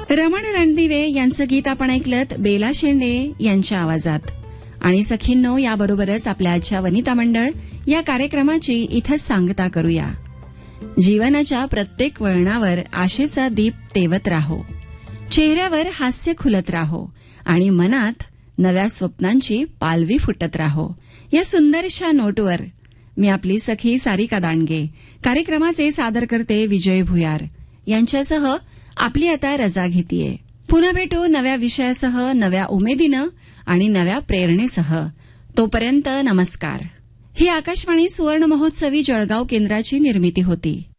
रमण रणदिवे यांचं गीत आपण ऐकलत बेला शेंडे यांच्या आवाजात. आणि सखींनो, याबरोबरच आपल्या आजच्या वनिता मंडळ या कार्यक्रमाची इथं सांगता करूया. जीवनाच्या प्रत्येक वळणावर आशेचा दीप तेवत राहो, चेहऱ्यावर हास्य खुलत राहो आणि मनात नव्या स्वप्नांची पालवी फुटत राहो. या सुंदरशा नोटवर मी आपली सखी सारिका दांडगे, कार्यक्रमाचे सादरकर्ते विजय भुयार यांच्यासह आपली आता रजा घेतीये. पुन्हा भेटू नव्या विषयासह, नव्या उमेदीनं आणि नव्या प्रेरणेसह. तोपर्यंत नमस्कार. ही आकाशवाणी सुवर्ण महोत्सवी जळगाव केंद्राची निर्मिती होती.